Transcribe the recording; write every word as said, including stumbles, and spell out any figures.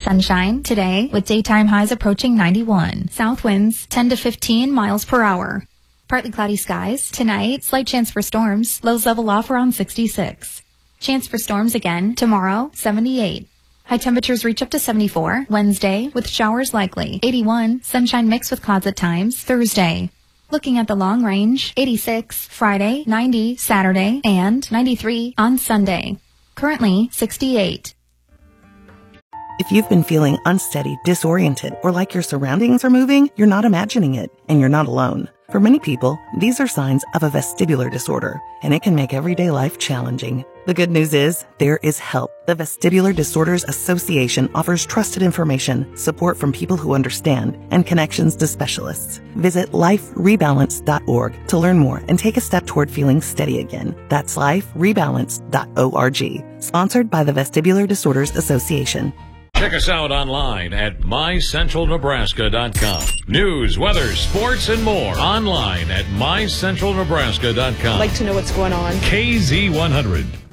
Sunshine today with daytime highs approaching ninety-one. South winds ten to fifteen miles per hour. Partly cloudy skies. Tonight, slight chance for storms. Lows level off around sixty-six. Chance for storms again tomorrow, seventy-eight. High temperatures reach up to seventy-four. Wednesday, with showers likely. eighty-one. Sunshine mixed with clouds at times. Thursday. Looking at the long range, eighty-six. Friday, ninety. Saturday, and ninety-three on Sunday. Currently, sixty-eight. If you've been feeling unsteady, disoriented, or like your surroundings are moving, you're not imagining it, and you're not alone. For many people, these are signs of a vestibular disorder, and it can make everyday life challenging. The good news is, there is help. The Vestibular Disorders Association offers trusted information, support from people who understand, and connections to specialists. Visit life rebalance dot org to learn more and take a step toward feeling steady again. That's life rebalance dot org. Sponsored by the Vestibular Disorders Association. Check us out online at my central nebraska dot com. News, weather, sports, and more online at my central nebraska dot com. I'd like to know what's going on. K Z one hundred.